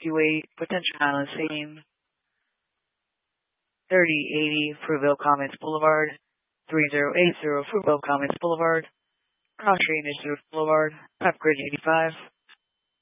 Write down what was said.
58, Potential Island Same, 3080 Fruitville Commons Boulevard, 3080 Fruitville Commons Boulevard, Cross Street Initiative Boulevard, Upgrade 85.